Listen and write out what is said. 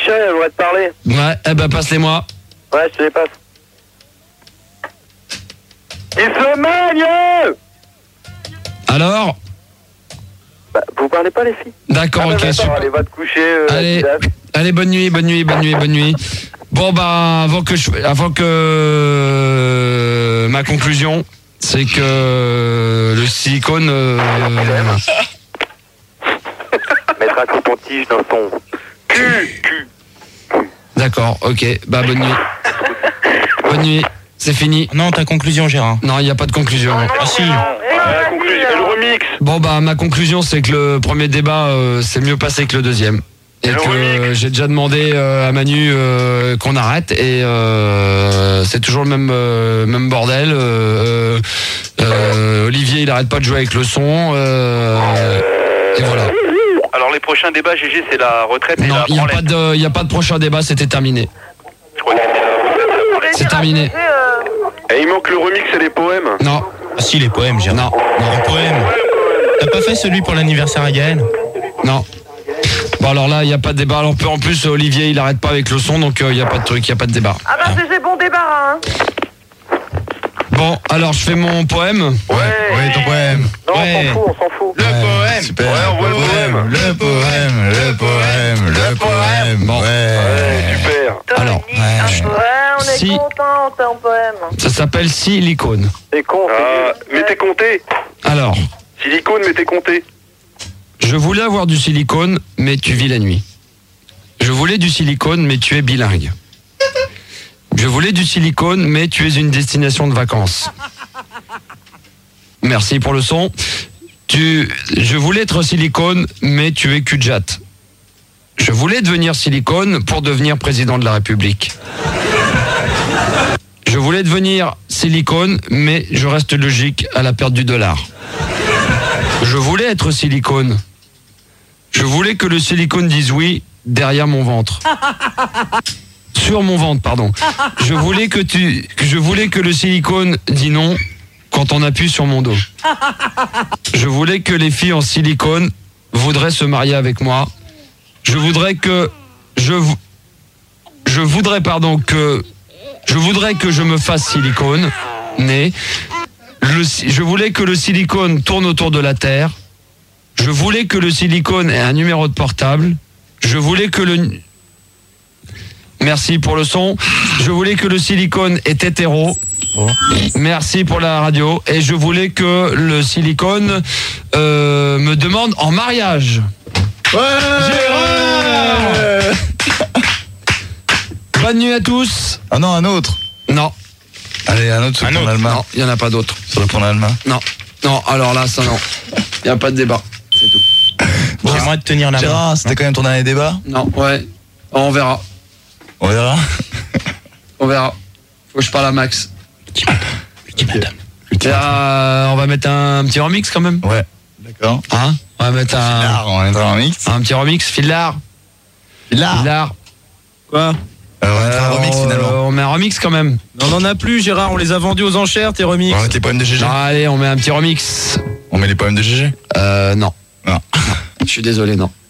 Michel, elle voudrait te parler. Ouais, eh ben passe-les-moi. Ouais, je te les passe. Il se magne. Alors? Bah, vous parlez pas les filles? D'accord, ok, super. Allez, va te coucher. Allez, bonne nuit. Bon bah avant que ma conclusion, c'est que le silicone Mettre un coton-tige dans ton cul. D'accord, ok, bah bonne nuit, c'est fini. Non, ta conclusion, Gérard. Non, il n'y a pas de conclusion. Ah si. La conclusion, le remix. Bon bah ma conclusion, c'est que le premier débat c'est mieux passé que le deuxième. Et que j'ai déjà demandé à Manu qu'on arrête et c'est toujours le même bordel. Olivier, il arrête pas de jouer avec le son et voilà. Alors les prochains débats, GG, c'est la retraite et non, la branlette. il n'y a pas de prochain débat, c'était terminé. Je crois que c'était la retraite. C'est terminé. Et il manque le remix et les poèmes. Non. Ah si, les poèmes, Gérard. Non, les poèmes. T'as pas fait celui pour l'anniversaire à Gaël? Non. Bon alors là, il n'y a pas de débat. Alors, en plus, Olivier, il arrête pas avec le son, donc il n'y a pas de truc, il n'y a pas de débat. Ah bah c'est bon débarras, hein. Bon, alors je fais mon poème. Ouais, ton poème. Non, Ouais. on s'en fout. Le poème. Super. Ouais, on voit le poème. Le poème. Bon. Ouais, super. Alors, On est Si. content, c'est un poème. ça s'appelle Silicone. C'est con. Mais t'es compté. Alors, Silicone, mais t'es compté. je voulais avoir du silicone, mais tu vis la nuit. Je voulais du silicone, mais tu es bilingue. Je voulais du silicone, mais tu es une destination de vacances. Merci pour le son. Je voulais être silicone, mais tu es cul-de-jatte. Je voulais devenir silicone pour devenir président de la République. Je voulais devenir silicone, mais je reste logique à la perte du dollar. Je voulais être silicone. Je voulais que le silicone dise oui derrière mon ventre. Sur mon ventre, pardon. Je voulais que le silicone dise non quand on appuie sur mon dos. Je voulais que les filles en silicone voudraient se marier avec moi. Je voudrais que je voudrais que je me fasse silicone, mais je voulais que le silicone tourne autour de la Terre. Je voulais que le silicone ait un numéro de portable. Je voulais que Merci pour le son. Je voulais que le silicone est hétéro. Merci pour la radio. Et je voulais que le silicone me demande en mariage. Bonne nuit à tous. Ah non, un autre. Non, Allez, un autre sur ton Allemagne. non, il n'y en a pas d'autres. Sur le pont Allemagne. Non, alors là, ça non. Il n'y a pas de débat. C'est tout. J'aimerais te tenir la main. Gérard, c'était quand même ton dernier débat? Non, ouais. On verra. On verra. On verra. Faut que je parle à Max. Petit madame. On va mettre un petit remix quand même. Ouais. D'accord. Hein? On va mettre On est dans un mix. un petit remix. Filard. Quoi? On va mettre un remix finalement. On met un remix quand même. On n'en a plus, Gérard, on les a vendus aux enchères, tes remix. On va mettre les poèmes de GG. Non, allez, on met un petit remix. On met les poèmes de GG. Non. Non. Je suis désolé, non.